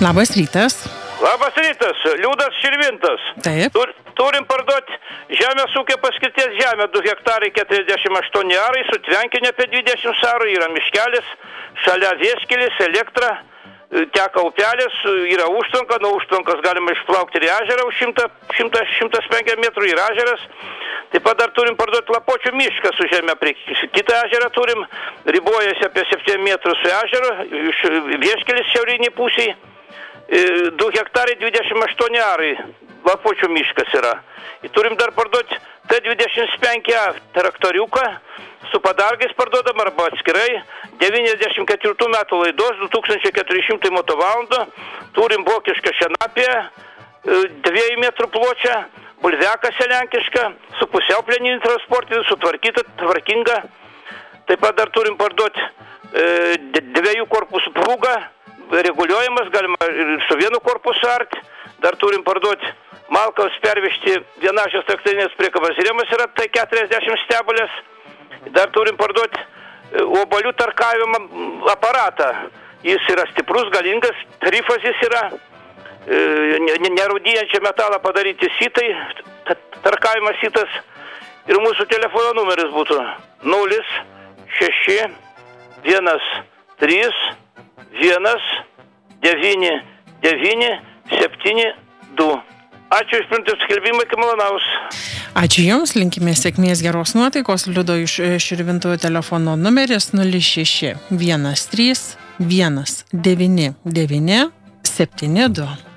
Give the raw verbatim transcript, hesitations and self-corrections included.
Labas rytas. Labas rytas, Liudas Širvintas. Taip. Tur, turim parduoti žemės ūkio paskirties žemę, du hektarai keturiasdešimt aštuoni arai, su tvenkiniu apie dvidešimt arų, yra miškelis, šalia vieškelis, elektra, teka upelis, yra užtvanka, nuo užtvankos galima išplaukti ir ežerą už šimtą penkiasdešimt metrų ir ežeras. Taip pat dar turim parduoti Lapuočių mišką su žemė prie kitą ežerą turim, ribojasi apie septynių metrų su ežeru, vieškelis šiaurinį pusėj. du hektarai dvidešimt aštuoni arai, Lapuočių miškas yra. Ir turim dar parduoti T dvidešimt penki A traktoriuką, su padargais parduodam arba atskirai, devyniasdešimt ketvirtų metų laidos, du tūkstančiai keturi šimtai motovalandų, turim vokišką šienapę, dviejų metrų pločią, bulviaką selenkišką, su pusiaupleniniu transportiniu, sutvarkyta, tvarkinga. Taip pat dar turim parduoti e, dviejų korpusų prūgą, reguliuojamas, galima ir su vienu korpusu arti. Dar turim parduoti malkas pervežti vienašios traktorinės priekabas rėmas yra tai keturiasdešimt stebulės. Dar turim parduoti obolių tarkavimo aparatą. Jis yra stiprus, galingas, trifazis yra, nerūdyjančią metalą padaryti sitai, tarkavimas sitas. Ir mūsų telefono numeris būtų nulis šeši vienas trys vienas devyni devyni septyni du. Ačiū iš printų skelbimą, iki malonaus. Ačiū Jums, linkime sėkmės, geros nuotaikos. Liudo iš Širvintų telefono numeris nulis šeši vienas trys vienas devyni devyni septyni du.